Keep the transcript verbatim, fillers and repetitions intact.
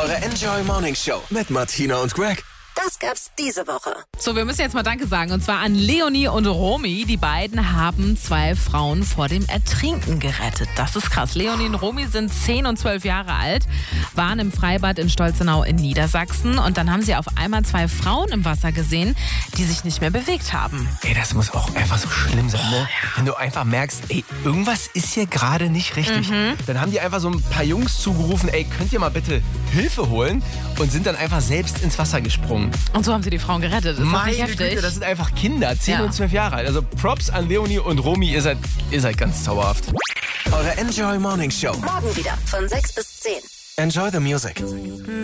Eure Enjoy Morning Show mit Martina und Greg. Das gab's diese Woche. So, wir müssen jetzt mal Danke sagen. Und zwar an Leonie und Romy. Die beiden haben zwei Frauen vor dem Ertrinken gerettet. Das ist krass. Leonie und Romy sind zehn und zwölf Jahre alt, waren im Freibad in Stolzenau in Niedersachsen. Und dann haben sie auf einmal zwei Frauen im Wasser gesehen, die sich nicht mehr bewegt haben. Ey, das muss auch einfach so schlimm sein, ne? Wenn du einfach merkst, ey, irgendwas ist hier gerade nicht richtig. Mhm. Dann haben die einfach so ein paar Jungs zugerufen, ey, könnt ihr mal bitte Hilfe holen? Und sind dann einfach selbst ins Wasser gesprungen. Und so haben sie die Frauen gerettet. Ist das Meine nicht heftig? Güte, das sind einfach Kinder, zehn Ja. und zwölf Jahre alt. Also Props an Leonie und Romy, ihr seid, ihr seid ganz zauberhaft. Eure Enjoy Morning Show. Morgen wieder von sechs bis zehn. Enjoy the music.